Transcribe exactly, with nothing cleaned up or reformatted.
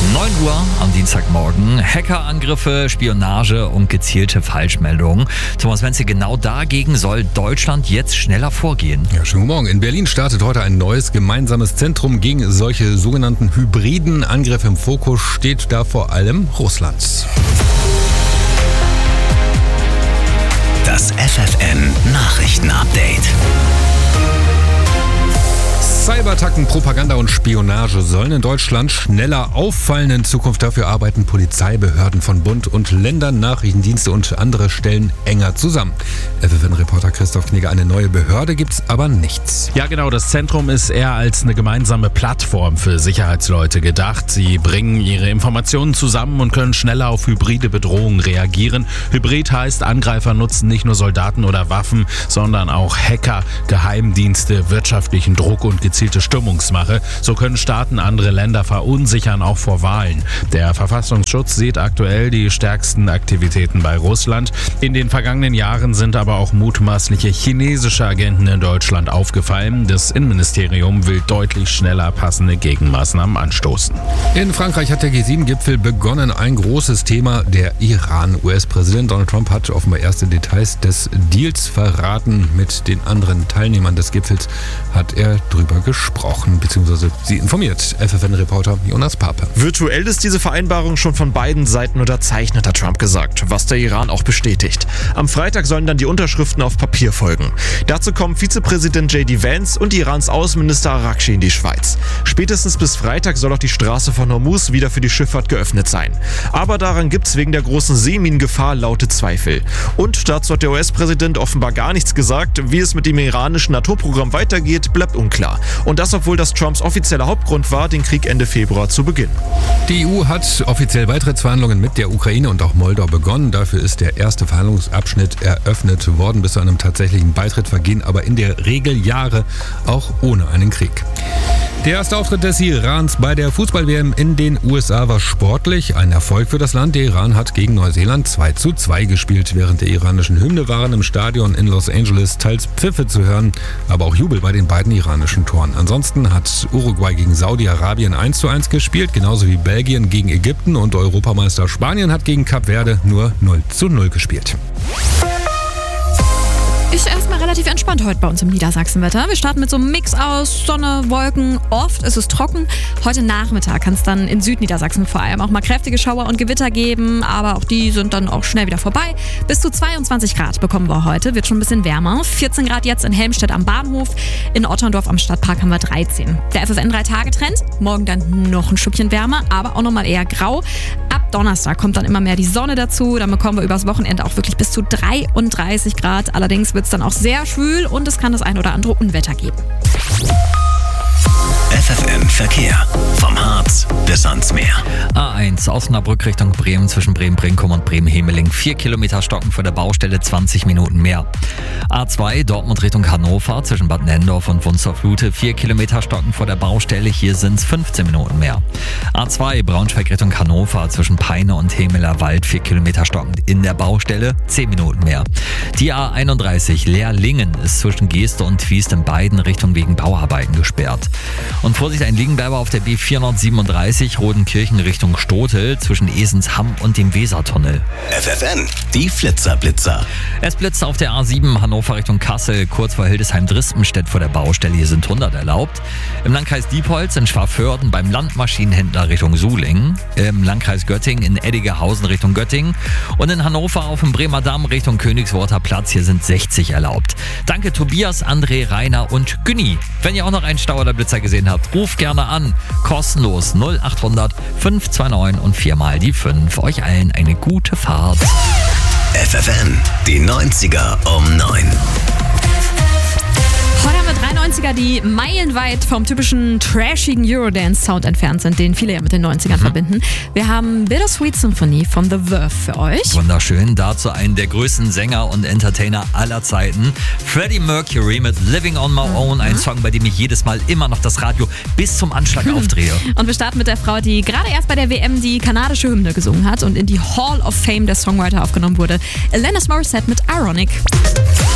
neun Uhr am Dienstagmorgen. Hackerangriffe, Spionage und gezielte Falschmeldungen. Thomas Menze, genau dagegen soll Deutschland jetzt schneller vorgehen. Ja, schönen guten Morgen. In Berlin startet heute ein neues gemeinsames Zentrum gegen solche sogenannten hybriden Angriffe. Im Fokus steht da vor allem Russland. Das F F N-Nachrichten-Update. Cyberattacken, Propaganda und Spionage sollen in Deutschland schneller auffallen. In Zukunft dafür arbeiten Polizeibehörden von Bund und Ländern, Nachrichtendienste und andere Stellen enger zusammen. F F N-Reporter Christoph Knigge, eine neue Behörde gibt's aber nichts. Ja genau, das Zentrum ist eher als eine gemeinsame Plattform für Sicherheitsleute gedacht. Sie bringen ihre Informationen zusammen und können schneller auf hybride Bedrohungen reagieren. Hybrid heißt, Angreifer nutzen nicht nur Soldaten oder Waffen, sondern auch Hacker, Geheimdienste, wirtschaftlichen Druck und gezielte Stimmungsmache. So können Staaten andere Länder verunsichern, auch vor Wahlen. Der Verfassungsschutz sieht aktuell die stärksten Aktivitäten bei Russland. In den vergangenen Jahren sind aber auch mutmaßliche chinesische Agenten in Deutschland aufgefallen. Das Innenministerium will deutlich schneller passende Gegenmaßnahmen anstoßen. In Frankreich hat der G sieben Gipfel begonnen. Ein großes Thema, der Iran. U S-Präsident Donald Trump hat offenbar erste Details des Deals verraten. Mit den anderen Teilnehmern des Gipfels hat er drüber gesprochen, beziehungsweise sie informiert. F F N-Reporter Jonas Pape. Virtuell ist diese Vereinbarung schon von beiden Seiten unterzeichnet, hat Trump gesagt, was der Iran auch bestätigt. Am Freitag sollen dann die Unterschriften auf Papier folgen. Dazu kommen Vizepräsident J D Vance und Irans Außenminister Araghchi in die Schweiz. Spätestens bis Freitag soll auch die Straße von Hormuz wieder für die Schifffahrt geöffnet sein. Aber daran gibt es wegen der großen Seeminengefahr laute Zweifel. Und dazu hat der U S-Präsident offenbar gar nichts gesagt. Wie es mit dem iranischen Atomprogramm weitergeht, bleibt unklar. Und das, obwohl das Trumps offizieller Hauptgrund war, den Krieg Ende Februar zu beginnen. Die E U hat offiziell Beitrittsverhandlungen mit der Ukraine und auch Moldau begonnen. Dafür ist der erste Verhandlungsabschnitt eröffnet worden. Bis zu einem tatsächlichen Beitritt vergehen aber in der Regel Jahre, auch ohne einen Krieg. Der erste Auftritt des Irans bei der Fußball-W M in den U S A war sportlich. Ein Erfolg für das Land. Der Iran hat gegen Neuseeland zwei zu zwei gespielt. Während der iranischen Hymne waren im Stadion in Los Angeles teils Pfiffe zu hören, aber auch Jubel bei den beiden iranischen Toren. Ansonsten hat Uruguay gegen Saudi-Arabien eins zu eins gespielt, genauso wie Belgien gegen Ägypten, und Europameister Spanien hat gegen Kap Verde nur null zu null gespielt. Ist erstmal relativ entspannt heute bei uns im Niedersachsenwetter. Wir starten mit so einem Mix aus Sonne, Wolken. Oft ist es trocken. Heute Nachmittag kann es dann in Südniedersachsen vor allem auch mal kräftige Schauer und Gewitter geben. Aber auch die sind dann auch schnell wieder vorbei. Bis zu zweiundzwanzig Grad bekommen wir heute. Wird schon ein bisschen wärmer. vierzehn Grad jetzt in Helmstedt am Bahnhof. In Otterndorf am Stadtpark haben wir dreizehn. Der F F N drei Tage Trend. Morgen dann noch ein Stückchen wärmer, aber auch nochmal eher grau. Ab Donnerstag kommt dann immer mehr die Sonne dazu. Dann bekommen wir übers Wochenende auch wirklich bis zu dreiunddreißig Grad. Allerdings wird es dann auch sehr schwül und es kann das ein oder andere Unwetter geben. F F N-Verkehr. Vom Harz bis ans Meer. A eins Osnabrück Richtung Bremen zwischen Bremen-Brinkum und Bremen-Hemeling. Vier Kilometer stocken vor der Baustelle, zwanzig Minuten mehr. A zwei Dortmund Richtung Hannover zwischen Bad Nennendorf und Wunstorf-Lute. Vier Kilometer stocken vor der Baustelle, hier sind es fünfzehn Minuten mehr. A zwei Braunschweig Richtung Hannover zwischen Peine und Hemeler Wald. Vier Kilometer stockend in der Baustelle, zehn Minuten mehr. Die A einunddreißig Leerlingen ist zwischen Geeste und Twiest in beiden Richtungen wegen Bauarbeiten gesperrt. Und Vorsicht, ein Liegenbleiber auf der B vierhundertsiebenunddreißig Rodenkirchen Richtung Stotel zwischen Esensham und dem Wesertunnel. F F N, die Flitzerblitzer. Es blitzt auf der A sieben Hannover Richtung Kassel, kurz vor Hildesheim-Dristenstedt vor der Baustelle. Hier sind hundert erlaubt. Im Landkreis Diepholz in Schwaförden beim Landmaschinenhändler Richtung Sulingen. Im Landkreis Göttingen in Eddigehausen Richtung Göttingen. Und in Hannover auf dem Bremer Damm Richtung Königsworter Platz. Hier sind sechzig erlaubt. Danke Tobias, André, Rainer und Günni. Wenn ihr auch noch einen Stau oder Blitzer gesehen habt, ruft gerne an. Kostenlos null achthundert fünf zwei neun und viermal die fünf. Euch allen eine gute Fahrt. F F N, die neunziger um neun. Heute haben wir drei neunziger, die meilenweit vom typischen trashigen Eurodance-Sound entfernt sind, den viele ja mit den neunzigern mhm. verbinden. Wir haben Bittersweet Symphony von The Verve für euch. Wunderschön. Dazu einen der größten Sänger und Entertainer aller Zeiten. Freddie Mercury mit Living on My Own. Ein Song, bei dem ich jedes Mal immer noch das Radio bis zum Anschlag mhm. aufdrehe. Und wir starten mit der Frau, die gerade erst bei der W M die kanadische Hymne gesungen hat und in die Hall of Fame der Songwriter aufgenommen wurde. Alanis Morissette mit Ironic.